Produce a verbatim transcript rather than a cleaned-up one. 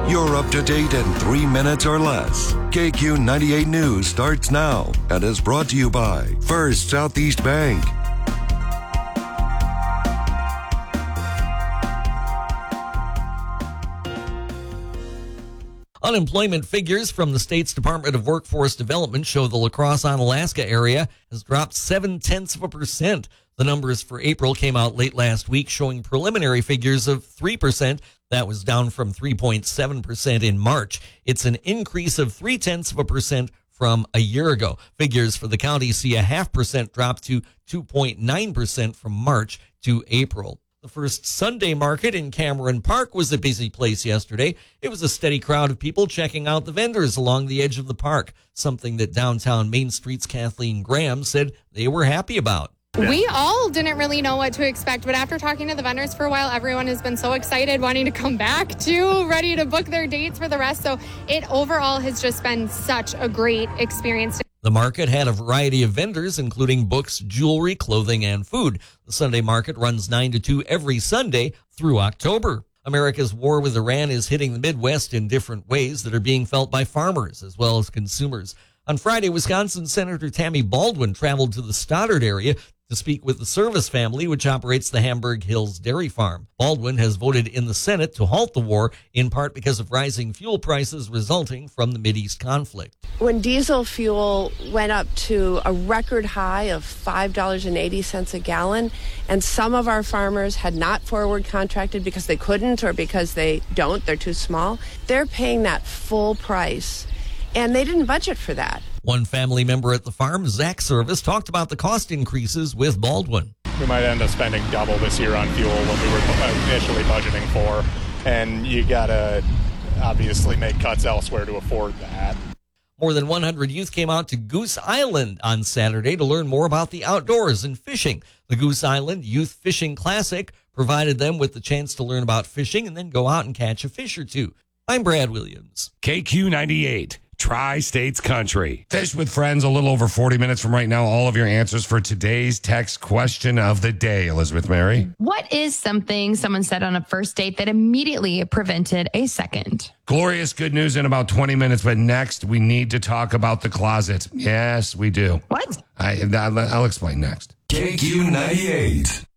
You're up to date in three minutes or less. K Q ninety-eight News starts now and is brought to you by First Southeast Bank. Unemployment figures from the state's Department of Workforce Development show the La Crosse, Onalaska area has dropped seven-tenths of a percent. The numbers for April came out late last week, showing preliminary figures of three percent. That was down from three point seven percent in March. It's an increase of three-tenths of a percent from a year ago. Figures for the county see a half percent drop to two point nine percent from March to April. The first Sunday market in Cameron Park was a busy place yesterday. It was a steady crowd of people checking out the vendors along the edge of the park, something that downtown Main Street's Kathleen Graham said they were happy about. We all didn't really know what to expect, but after talking to the vendors for a while, everyone has been so excited, wanting to come back too, ready to book their dates for the rest. So it overall has just been such a great experience. The market had a variety of vendors, including books, jewelry, clothing, and food. The Sunday market runs nine to two every Sunday through October. America's war with Iran is hitting the Midwest in different ways that are being felt by farmers as well as consumers. On Friday, Wisconsin Senator Tammy Baldwin traveled to the Stoddard area to speak with the Service family, which operates the Hamburg Hills Dairy Farm. Baldwin has voted in the Senate to halt the war, in part because of rising fuel prices resulting from the Mideast conflict. When diesel fuel went up to a record high of five dollars and eighty cents a gallon, and some of our farmers had not forward contracted because they couldn't or because they don't, they're too small, they're paying that full price, and they didn't budget for that. One family member at the farm, Zach Service, talked about the cost increases with Baldwin. We might end up spending double this year on fuel what we were initially budgeting for, and you got to obviously make cuts elsewhere to afford that. More than one hundred youth came out to Goose Island on Saturday to learn more about the outdoors and fishing. The Goose Island Youth Fishing Classic provided them with the chance to learn about fishing and then go out and catch a fish or two. I'm Brad Williams. K Q ninety-eight. Tri-States Country. Fish with Friends a little over forty minutes from right now. All of your answers for today's text question of the day, Elizabeth Mary. What is something someone said on a first date that immediately prevented a second? Glorious good news in about twenty minutes, but next we need to talk about the closet. Yes, we do. What? I, I'll explain next. K Q ninety-eight.